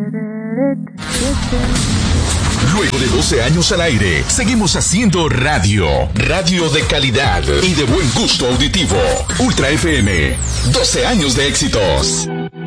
Luego de 12 años al aire, seguimos haciendo radio. Radio de calidad y de buen gusto auditivo. Ultra FM. 12 años de éxitos.